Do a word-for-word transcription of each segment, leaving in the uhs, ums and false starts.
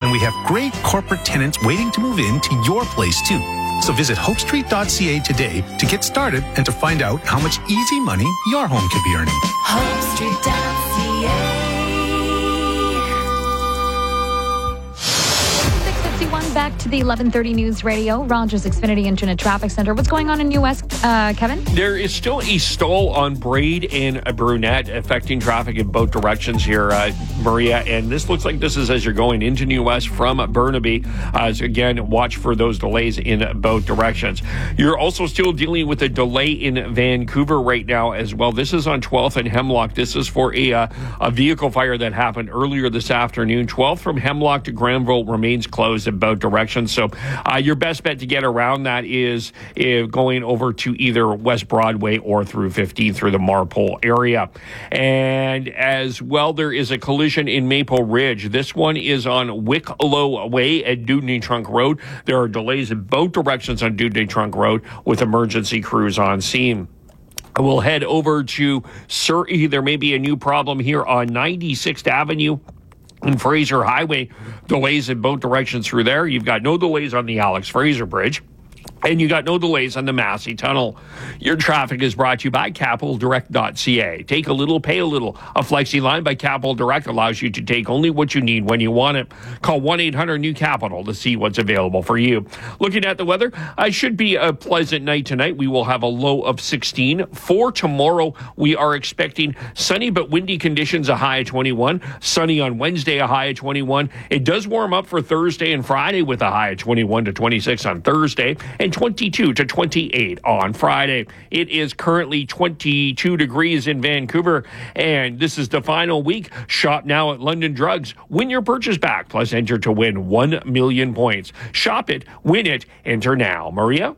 And we have great corporate tenants waiting to move in to your place too. So visit hope street dot c a today to get started and to find out how much easy money your home could be earning. hope street dot c a. Back to the eleven thirty News Radio, Rogers Xfinity Internet Traffic Center. What's going on in U S, uh, Kevin? There is still a stall on Braid and Brunette affecting traffic in both directions here, uh, Maria. And this looks like this is as you're going into New West from Burnaby. Uh, so again, watch for those delays in both directions. You're also still dealing with a delay in Vancouver right now as well. This is on twelfth and Hemlock. This is for a, uh, a vehicle fire that happened earlier this afternoon. twelfth from Hemlock to Granville remains closed in both directions. So uh, your best bet to get around that is uh, going over to either West Broadway or through fifteen through the Marpole area. And as well, there is a collision in Maple Ridge. This one is on Wicklow Way at Dewdney Trunk Road. There are delays in both directions on Dewdney Trunk Road with emergency crews on scene. We'll head over to Surrey. There may be a new problem here on ninety-sixth Avenue and Fraser Highway. Delays in both directions through there. You've got no delays on the Alex Fraser Bridge. And you got no delays on the Massey Tunnel. Your traffic is brought to you by capital direct dot c a. Take a little, pay a little. A Flexi line by Capital Direct allows you to take only what you need when you want it. Call one eight hundred new capital to see what's available for you. Looking at the weather, it should be a pleasant night tonight. We will have a low of sixteen. For tomorrow, we are expecting sunny but windy conditions, a high of twenty-one. Sunny on Wednesday, a high of twenty-one. It does warm up for Thursday and Friday with a high of twenty-one to twenty-six on Thursday. And twenty-two to twenty-eight on Friday. It is currently twenty-two degrees in Vancouver, and this is the final week. Shop now at London Drugs. Win your purchase back, plus enter to win one million points. Shop it, win it, enter now. Maria?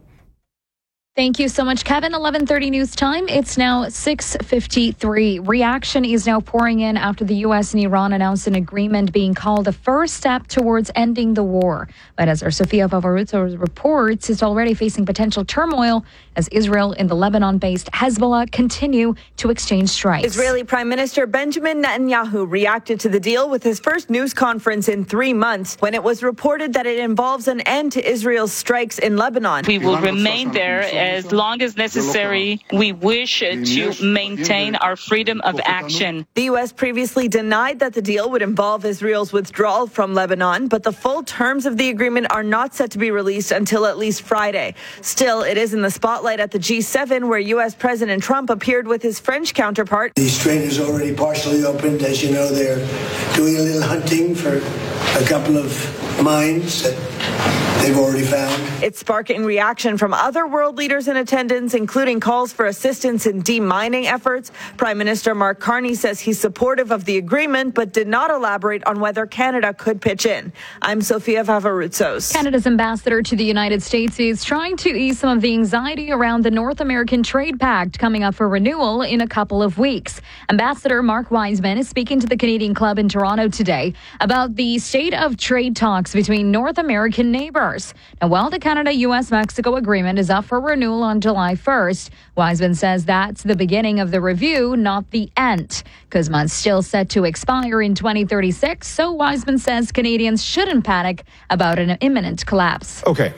Thank you so much, Kevin. eleven thirty news time. It's now six fifty-three. Reaction is now pouring in after the U S and Iran announced an agreement being called the first step towards ending the war. But as our Sofia Favorito reports, it's already facing potential turmoil as Israel and the Lebanon-based Hezbollah continue to exchange strikes. Israeli Prime Minister Benjamin Netanyahu reacted to the deal with his first news conference in three months when it was reported that it involves an end to Israel's strikes in Lebanon. We will remain there as long as necessary. We wish to maintain our freedom of action. The U S previously denied that the deal would involve Israel's withdrawal from Lebanon, but the full terms of the agreement are not set to be released until at least Friday. Still, it is in the spotlight at the G seven, where U S President Trump appeared with his French counterpart. The strait is already partially opened. As you know, they're doing a little hunting for a couple of mines that they've already found. It's sparking reaction from other world leaders in attendance, including calls for assistance in demining efforts. Prime Minister Mark Carney says he's supportive of the agreement, but did not elaborate on whether Canada could pitch in. I'm Sofia Favoruzos. Canada's ambassador to the United States is trying to ease some of the anxiety around the North American Trade Pact coming up for renewal in a couple of weeks. Ambassador Mark Wiseman is speaking to the Canadian Club in Toronto today about the state of trade talks between North American neighbors. Now, while the Canada-U S Mexico agreement is up for renewal on July first, Wiseman says that's the beginning of the review, not the end. CUSMA is still set to expire in twenty thirty-six, so Wiseman says Canadians shouldn't panic about an imminent collapse. Okay,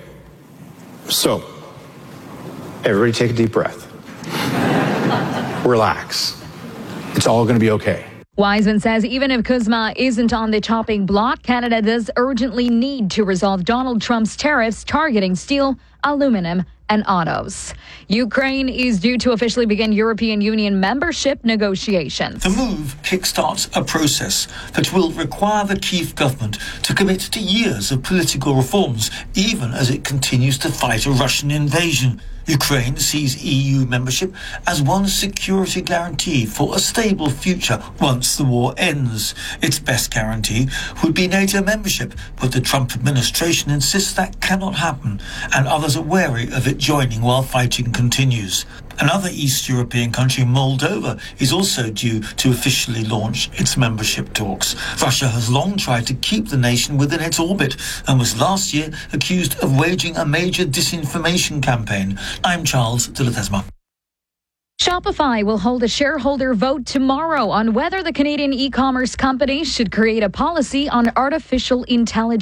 so everybody take a deep breath. Relax. It's all going to be okay. Wiseman says even if CUSMA isn't on the chopping block, Canada does urgently need to resolve Donald Trump's tariffs targeting steel, aluminum, and autos. Ukraine is due to officially begin European Union membership negotiations. The move kickstarts a process that will require the Kyiv government to commit to years of political reforms, even as it continues to fight a Russian invasion. Ukraine sees E U membership as one security guarantee for a stable future once the war ends. Its best guarantee would be NATO membership, but the Trump administration insists that cannot happen, and others are wary of it joining while fighting continues. Another East European country, Moldova, is also due to officially launch its membership talks. Russia has long tried to keep the nation within its orbit and was last year accused of waging a major disinformation campaign. I'm Charles de Ledesma. Shopify will hold a shareholder vote tomorrow on whether the Canadian e-commerce company should create a policy on artificial intelligence.